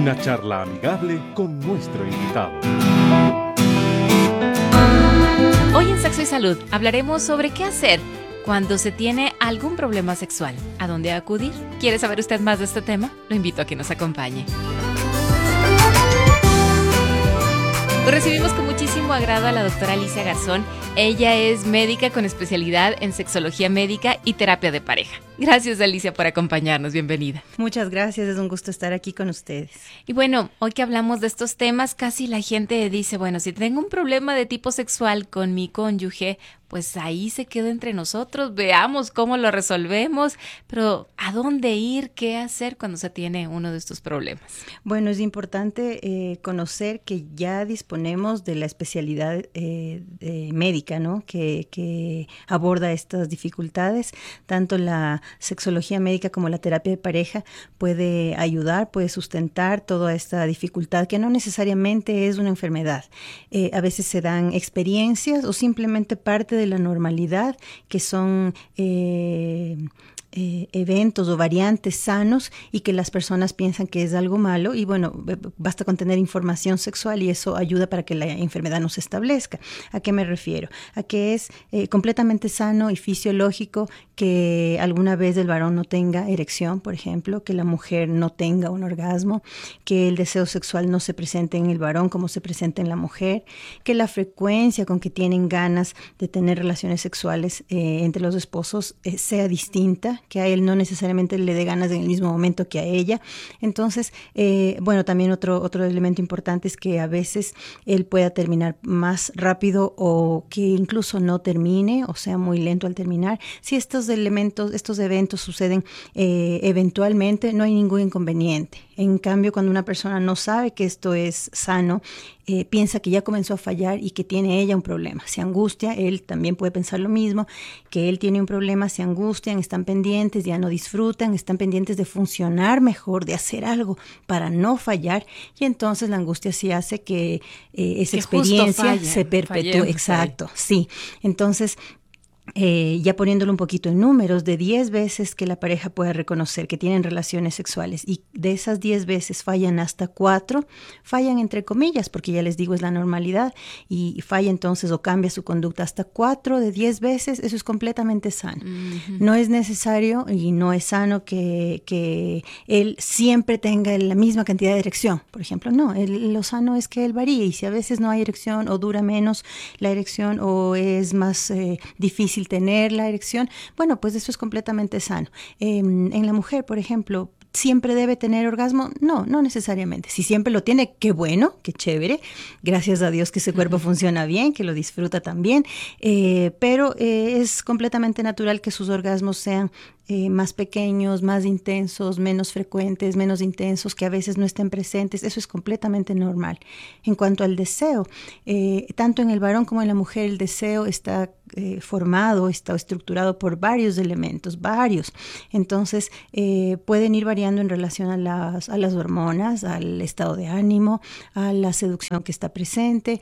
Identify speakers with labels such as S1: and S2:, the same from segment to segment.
S1: Una charla amigable con nuestro invitado.
S2: Hoy en Sexo y Salud hablaremos sobre qué hacer cuando se tiene algún problema sexual. ¿A dónde acudir? ¿Quiere saber usted más de este tema? Lo invito a que nos acompañe. Recibimos con muchísimo agrado a la doctora Alicia Garzón. Ella es médica con especialidad en sexología médica y terapia de pareja. Gracias, Alicia, por acompañarnos. Bienvenida.
S3: Muchas gracias, es un gusto estar aquí con ustedes.
S2: Y bueno, hoy que hablamos de estos temas, casi la gente dice, bueno, si tengo un problema de tipo sexual con mi cónyuge, pues ahí se queda entre nosotros, veamos cómo lo resolvemos, pero ¿a dónde ir? ¿Qué hacer cuando se tiene uno de estos problemas?
S3: Bueno, es importante conocer que ya disponemos de la especialidad médica, ¿no? Que aborda estas dificultades. Tanto la sexología médica como la terapia de pareja puede ayudar, puede sustentar toda esta dificultad, que no necesariamente es una enfermedad. A veces se dan experiencias o simplemente parte de la normalidad, que son eventos o variantes sanos y que las personas piensan que es algo malo, y bueno, basta con tener información sexual y eso ayuda para que la enfermedad no se establezca. ¿A qué me refiero? A que es completamente sano y fisiológico que alguna vez el varón no tenga erección, por ejemplo, que la mujer no tenga un orgasmo, que el deseo sexual no se presente en el varón como se presenta en la mujer, que la frecuencia con que tienen ganas de tener relaciones sexuales entre los esposos sea distinta, que a él no necesariamente le dé ganas en el mismo momento que a ella. Entonces, bueno, también otro elemento importante es que a veces él pueda terminar más rápido o que incluso no termine o sea muy lento al terminar. Si estos eventos suceden eventualmente, no hay ningún inconveniente. En cambio, cuando una persona no sabe que esto es sano, piensa que ya comenzó a fallar y que tiene ella un problema. Se angustia, él también puede pensar lo mismo, que él tiene un problema, se angustian, están pendientes, ya no disfrutan, están pendientes de funcionar mejor, de hacer algo para no fallar, y entonces la angustia sí hace que esa experiencia se perpetúe. Exacto, sí. Entonces, ya poniéndolo un poquito en números, de 10 veces que la pareja puede reconocer que tienen relaciones sexuales y de esas 10 veces fallan hasta 4, fallan entre comillas, porque ya les digo es la normalidad, y falla entonces o cambia su conducta hasta 4 de 10 veces, eso es completamente sano. Uh-huh. No es necesario y no es sano que él siempre tenga la misma cantidad de erección, por ejemplo, no, lo sano es que él varíe, y si a veces no hay erección o dura menos la erección o es más difícil tener la erección, bueno, pues eso es completamente sano. En la mujer, por ejemplo, ¿siempre debe tener orgasmo? No, no necesariamente. Si siempre lo tiene, qué bueno, qué chévere. Gracias a Dios que ese cuerpo funciona bien, que lo disfruta también. Pero es completamente natural que sus orgasmos sean más pequeños, más intensos, menos frecuentes, menos intensos, que a veces no estén presentes. Eso es completamente normal. En cuanto al deseo, tanto en el varón como en la mujer, el deseo está formado, está estructurado por varios elementos, varios. Entonces, pueden ir variando en relación a las hormonas, al estado de ánimo, a la seducción que está presente,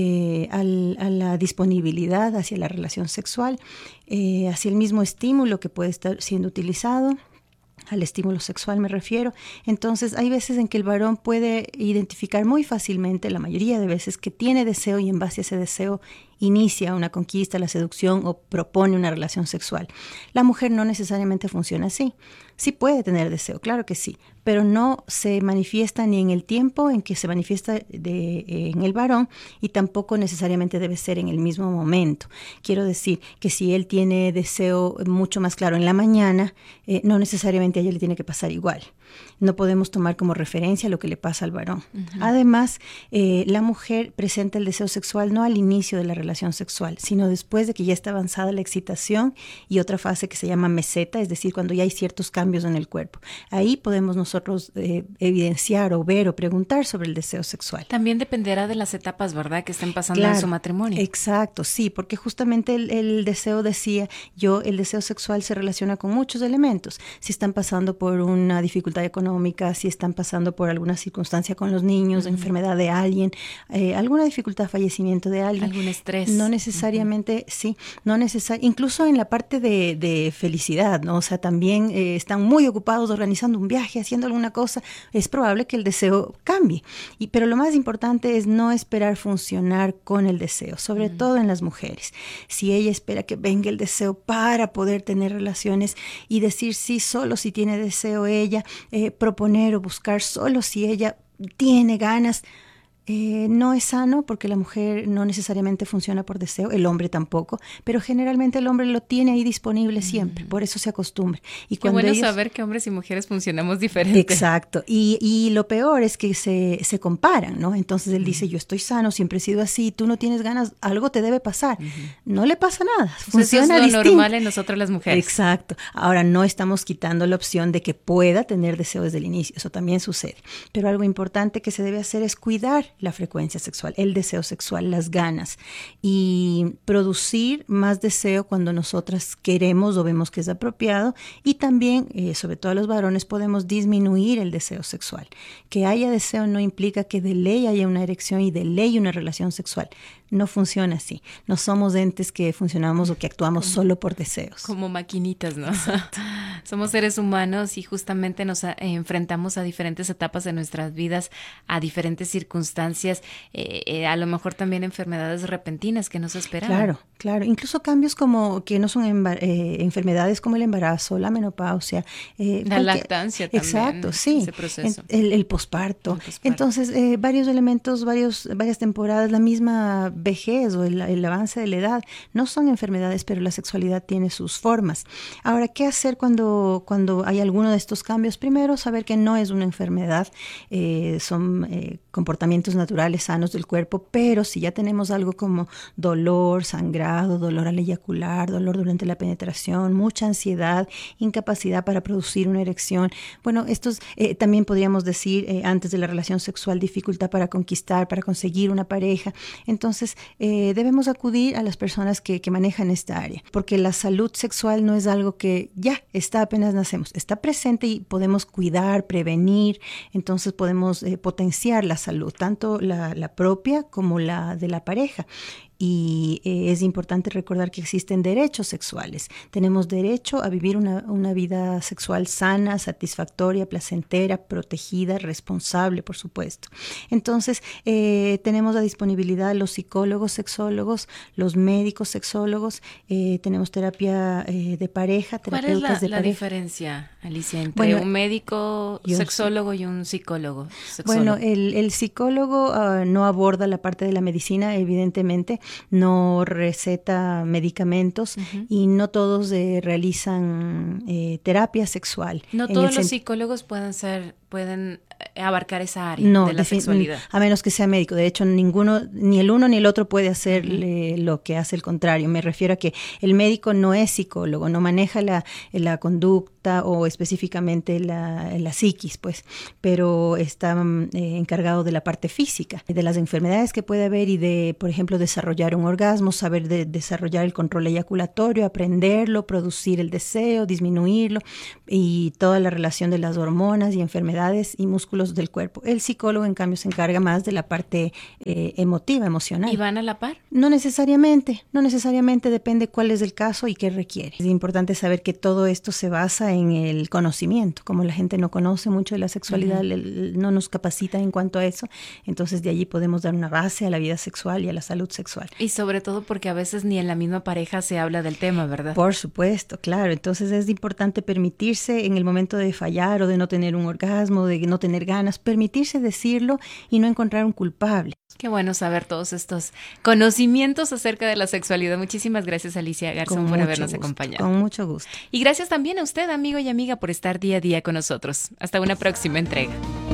S3: a la disponibilidad hacia la relación sexual, hacia el mismo estímulo que puede estar siendo utilizado, al estímulo sexual me refiero. Entonces hay veces en que el varón puede identificar muy fácilmente, la mayoría de veces, que tiene deseo y en base a ese deseo inicia una conquista, la seducción o propone una relación sexual. La mujer no necesariamente funciona así. Sí puede tener deseo, claro que sí, pero no se manifiesta ni en el tiempo en que se manifiesta en el varón y tampoco necesariamente debe ser en el mismo momento. Quiero decir que si él tiene deseo mucho más claro en la mañana, no necesariamente a ella le tiene que pasar igual. No podemos tomar como referencia lo que le pasa al varón. Uh-huh. Además, la mujer presenta el deseo sexual no al inicio de la relación sexual, sino después de que ya está avanzada la excitación y otra fase que se llama meseta, es decir, cuando ya hay ciertos cambios en el cuerpo. Ahí podemos nosotros evidenciar o ver o preguntar sobre el deseo sexual.
S2: También dependerá de las etapas, ¿verdad?, que estén pasando en su matrimonio.
S3: Exacto, sí, porque justamente el deseo, decía yo, el deseo sexual se relaciona con muchos elementos. Si están pasando por una dificultad económica, si están pasando por alguna circunstancia con los niños, enfermedad de alguien, alguna dificultad, fallecimiento de alguien.
S2: Algún estrés. estrés.
S3: No necesariamente, sí, incluso en la parte de felicidad, ¿no? O sea, también están muy ocupados organizando un viaje, haciendo alguna cosa, es probable que el deseo cambie. Pero lo más importante es no esperar funcionar con el deseo, sobre todo en las mujeres. Si ella espera que venga el deseo para poder tener relaciones y decir sí solo si tiene deseo ella, proponer o buscar solo si ella tiene ganas, no es sano porque la mujer no necesariamente funciona por deseo, el hombre tampoco, pero generalmente el hombre lo tiene ahí disponible siempre, por eso se acostumbra. Y
S2: Qué bueno saber que hombres y mujeres funcionamos diferente.
S3: Exacto, y lo peor es que se comparan, ¿no? Entonces él dice, yo estoy sano, siempre he sido así, tú no tienes ganas, algo te debe pasar. No le pasa nada, funciona
S2: eso es lo
S3: distinto.
S2: normal en nosotras las mujeres.
S3: Exacto. Ahora no estamos quitando la opción de que pueda tener deseo desde el inicio, eso también sucede. Pero algo importante que se debe hacer es cuidar la frecuencia sexual, el deseo sexual, las ganas, y producir más deseo cuando nosotras queremos o vemos que es apropiado, y también, sobre todo los varones, podemos disminuir el deseo sexual. Que haya deseo no implica que de ley haya una erección y de ley una relación sexual. No funciona así. No somos entes que funcionamos o que actuamos solo por deseos.
S2: Como maquinitas, ¿no? Somos seres humanos y justamente nos enfrentamos a diferentes etapas de nuestras vidas, a diferentes circunstancias, a lo mejor también enfermedades repentinas que no se esperaban.
S3: Claro, claro. Incluso cambios como que no son enfermedades como el embarazo, la menopausia.
S2: La lactancia también.
S3: Exacto, sí.
S2: Ese proceso.
S3: El posparto. Entonces, varios elementos, varias temporadas, la misma vejez o el avance de la edad, no son enfermedades, pero la sexualidad tiene sus formas. Ahora, ¿qué hacer cuando hay alguno de estos cambios? Primero, saber que no es una enfermedad, son comportamientos naturales sanos del cuerpo, pero si ya tenemos algo como dolor, sangrado, dolor al eyacular, dolor durante la penetración, mucha ansiedad, incapacidad para producir una erección, bueno, estos también podríamos decir antes de la relación sexual, dificultad para conquistar, para conseguir una pareja. Entonces, debemos acudir a las personas que manejan esta área, porque la salud sexual no es algo que ya está apenas nacemos, está presente y podemos cuidar, prevenir, entonces podemos potenciar la salud, tanto la propia como la de la pareja. Y es importante recordar que existen derechos sexuales. Tenemos derecho a vivir una vida sexual sana, satisfactoria, placentera, protegida, responsable, por supuesto. Entonces, tenemos a disponibilidad los psicólogos, sexólogos, los médicos sexólogos, tenemos terapia de pareja, terapeutas de pareja.
S2: ¿Cuál es la diferencia, Alicia, entre un médico sexólogo y un psicólogo sexólogo?
S3: Bueno, el psicólogo no aborda la parte de la medicina, evidentemente, no receta medicamentos y no todos realizan terapia sexual.
S2: No todos los psicólogos pueden abarcar esa área de la sexualidad.
S3: A menos que sea médico. De hecho, ni el uno ni el otro puede hacer lo que hace el contrario. Me refiero a que el médico no es psicólogo, no maneja la conducta o específicamente la psiquis, pues, pero está encargado de la parte física, de las enfermedades que puede haber y de, por ejemplo, desarrollar un orgasmo, saber desarrollar el control eyaculatorio, aprenderlo, producir el deseo, disminuirlo y toda la relación de las hormonas y enfermedades y músculos del cuerpo. El psicólogo, en cambio, se encarga más de la parte emotiva, emocional.
S2: ¿Y van a la par?
S3: No necesariamente, depende cuál es el caso y qué requiere. Es importante saber que todo esto se basa en el conocimiento. Como la gente no conoce mucho de la sexualidad, no nos capacita en cuanto a eso, entonces de allí podemos dar una base a la vida sexual y a la salud sexual.
S2: Y sobre todo porque a veces ni en la misma pareja se habla del tema, ¿verdad?
S3: Por supuesto, claro. Entonces es importante permitirse en el momento de fallar o de no tener un orgasmo, de no tener ganas, permitirse decirlo y no encontrar un culpable.
S2: Qué bueno saber todos estos conocimientos acerca de la sexualidad. Muchísimas gracias, Alicia Garzón, por habernos acompañado.
S3: Con mucho gusto.
S2: Y gracias también a usted, amigo y amiga, por estar día a día con nosotros. Hasta una próxima entrega.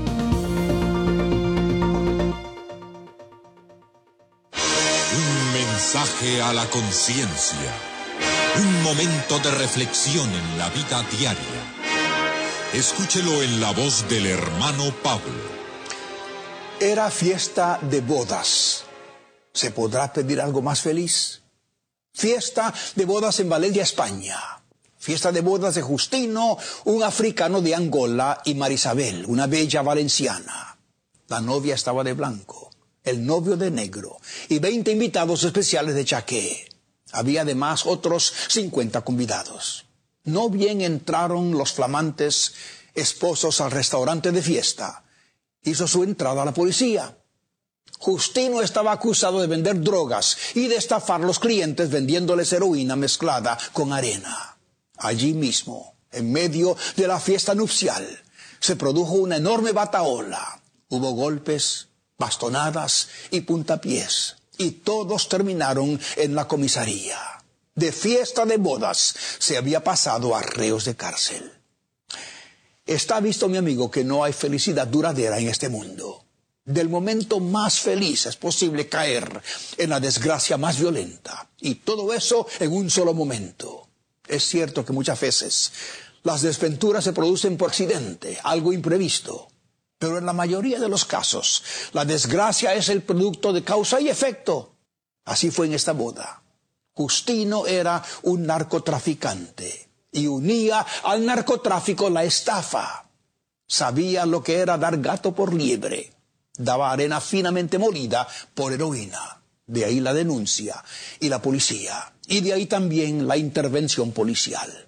S4: Un mensaje a la conciencia. Un momento de reflexión en la vida diaria. Escúchelo en la voz del hermano Pablo.
S5: Era fiesta de bodas. ¿Se podrá pedir algo más feliz? Fiesta de bodas en Valencia, España. Fiesta de bodas de Justino, un africano de Angola, y Marisabel, una bella valenciana. La novia estaba de blanco, el novio de negro, y 20 invitados especiales de Chaqué. Había además otros 50 convidados. No bien entraron los flamantes esposos al restaurante de fiesta, hizo su entrada a la policía. Justino estaba acusado de vender drogas y de estafar a los clientes vendiéndoles heroína mezclada con arena. Allí mismo, en medio de la fiesta nupcial, se produjo una enorme batahola. Hubo golpes, bastonadas y puntapiés, y todos terminaron en la comisaría. De fiesta de bodas se había pasado a reos de cárcel. Está visto, mi amigo, que no hay felicidad duradera en este mundo. Del momento más feliz es posible caer en la desgracia más violenta, y todo eso en un solo momento. Es cierto que muchas veces las desventuras se producen por accidente, algo imprevisto, pero en la mayoría de los casos la desgracia es el producto de causa y efecto. Así fue en esta boda. Justino era un narcotraficante y unía al narcotráfico la estafa. Sabía lo que era dar gato por liebre. Daba arena finamente molida por heroína. De ahí la denuncia y la policía. Y de ahí también la intervención policial.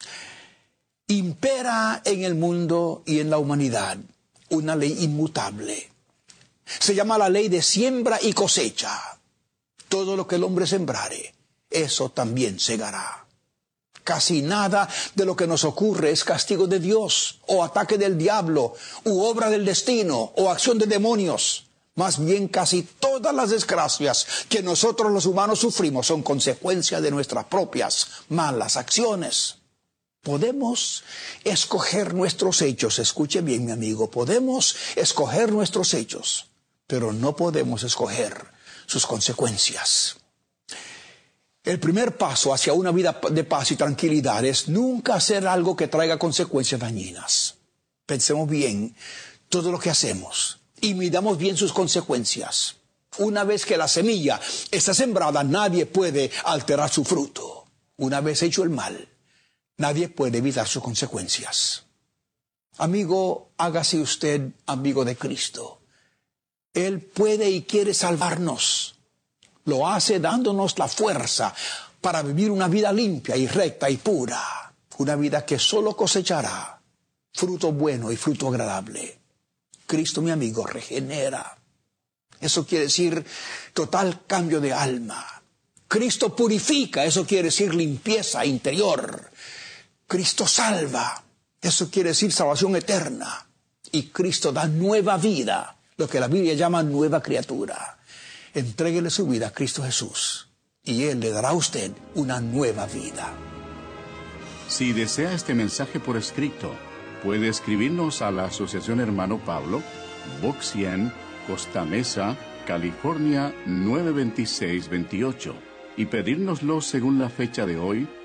S5: Impera en el mundo y en la humanidad una ley inmutable. Se llama la ley de siembra y cosecha. Todo lo que el hombre sembrare, eso también segará. Casi nada de lo que nos ocurre es castigo de Dios, o ataque del diablo, u obra del destino, o acción de demonios. Más bien casi todas las desgracias que nosotros los humanos sufrimos son consecuencia de nuestras propias malas acciones. Podemos escoger nuestros hechos, escuche bien, mi amigo, podemos escoger nuestros hechos, pero no podemos escoger sus consecuencias. El primer paso hacia una vida de paz y tranquilidad es nunca hacer algo que traiga consecuencias dañinas. Pensemos bien todo lo que hacemos y midamos bien sus consecuencias. Una vez que la semilla está sembrada, nadie puede alterar su fruto. Una vez hecho el mal, nadie puede evitar sus consecuencias. Amigo, hágase usted amigo de Cristo. Él puede y quiere salvarnos. Lo hace dándonos la fuerza para vivir una vida limpia y recta y pura. Una vida que solo cosechará fruto bueno y fruto agradable. Cristo, mi amigo, regenera. Eso quiere decir total cambio de alma. Cristo purifica, eso quiere decir limpieza interior. Cristo salva, eso quiere decir salvación eterna. Y Cristo da nueva vida, lo que la Biblia llama nueva criatura. Entréguele su vida a Cristo Jesús y Él le dará a usted una nueva vida.
S1: Si desea este mensaje por escrito, puede escribirnos a la Asociación Hermano Pablo, Box 100, Costa Mesa, California 92628, y pedírnoslo según la fecha de hoy,